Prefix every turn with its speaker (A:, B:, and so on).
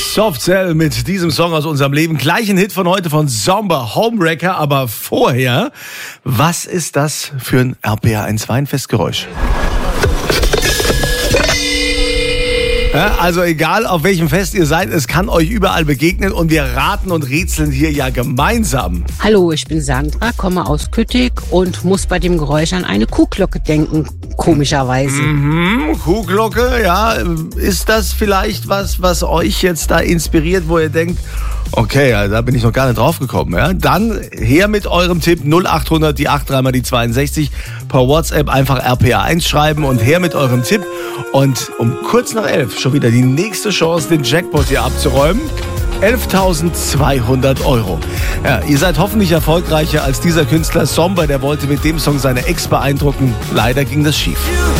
A: Soft Cell mit diesem Song aus unserem Leben. Gleich ein Hit von heute von Zomba, Homewrecker. Aber vorher, was ist das für ein RPA 1 Weinfestgeräusch? Ja, also egal, auf welchem Fest ihr seid, es kann euch überall begegnen und wir raten und rätseln hier ja gemeinsam.
B: Hallo, ich bin Sandra, komme aus Küttig und muss bei dem Geräusch an eine Kuhglocke denken, komischerweise.
A: Kuhglocke, ja. Ist das vielleicht was euch jetzt da inspiriert, wo ihr denkt, okay, ja, da bin ich noch gar nicht drauf gekommen. Ja? Dann her mit eurem Tipp 0800 die 83 mal die 62 per WhatsApp einfach RPA 1 schreiben und her mit eurem Tipp. Und um kurz nach 11 schon wieder die nächste Chance, den Jackpot hier abzuräumen. 11.200 Euro. Ja, ihr seid hoffentlich erfolgreicher als dieser Künstler Zomba, der wollte mit dem Song seine Ex beeindrucken. Leider ging das schief.